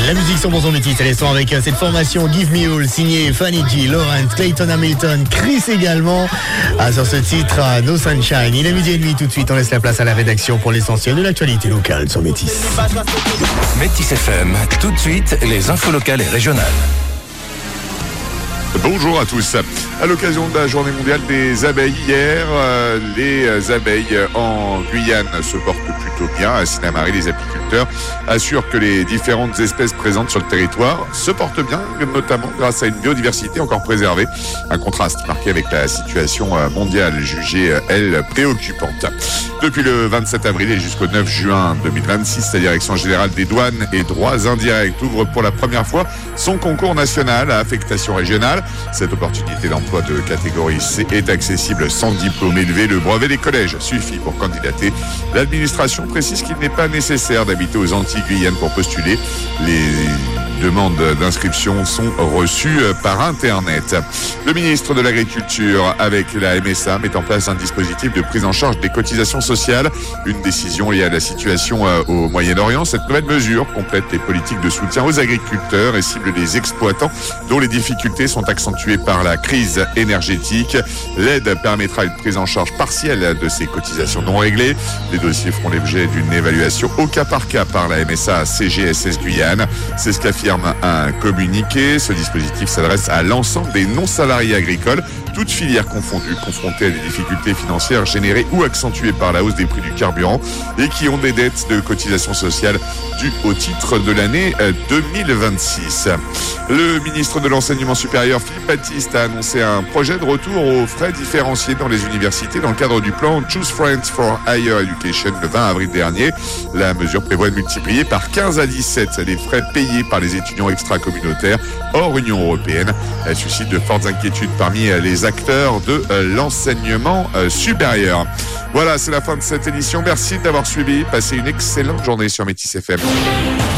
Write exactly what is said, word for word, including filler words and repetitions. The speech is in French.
La musique cent pour cent métis, c'est l'histoire avec cette formation Give Me All, signée Fanny G, Lawrence, Clayton Hamilton, Chris également, ah, sur ce titre No Sunshine. Il est midi et demi, tout de suite on laisse la place à la rédaction pour l'essentiel de l'actualité locale sur Métis. Métis F M, tout de suite les infos locales et régionales. Bonjour à tous. À l'occasion de la journée mondiale des abeilles hier, euh, les abeilles en Guyane se portent plutôt bien. À Sinnamary, les apiculteurs assurent que les différentes espèces présentes sur le territoire se portent bien, notamment grâce à une biodiversité encore préservée. Un contraste marqué avec la situation mondiale jugée, elle, préoccupante. Depuis le vingt-sept avril et jusqu'au neuf juin deux mille vingt-six, la Direction générale des douanes et droits indirects ouvre pour la première fois son concours national à affectation régionale. Cette opportunité d'emploi de catégorie C est accessible sans diplôme élevé. Le brevet des collèges suffit pour candidater. L'administration précise qu'il n'est pas nécessaire d'habiter aux Antilles-Guyane pour postuler. Les demandes d'inscription sont reçues par Internet. Le ministre de l'Agriculture, avec la M S A, met en place un dispositif de prise en charge des cotisations sociales. Une décision liée à la situation au Moyen-Orient. Cette nouvelle mesure complète les politiques de soutien aux agriculteurs et cible les exploitants dont les difficultés sont accentuées par la crise énergétique. L'aide permettra une prise en charge partielle de ces cotisations non réglées. Les dossiers feront l'objet d'une évaluation au cas par cas par la M S A C G S S Guyane. C'est ce qu'affirme un communiqué. Ce dispositif s'adresse à l'ensemble des non-salariés agricoles, toutes filières confondues, confrontées à des difficultés financières générées ou accentuées par la hausse des prix du carburant et qui ont des dettes de cotisation sociale dues au titre de l'année deux mille vingt-six. Le ministre de l'Enseignement supérieur, Philippe Baptiste, a annoncé un projet de retour aux frais différenciés dans les universités dans le cadre du plan Choose Friends for Higher Education le vingt avril dernier. La mesure prévoit de multiplier par quinze à dix-sept les frais payés par les étudiants extra-communautaires hors Union européenne. Elle suscite de fortes inquiétudes parmi les acteurs de l'enseignement supérieur. Voilà, c'est la fin de cette édition. Merci d'avoir suivi. Passez une excellente journée sur Métis F M.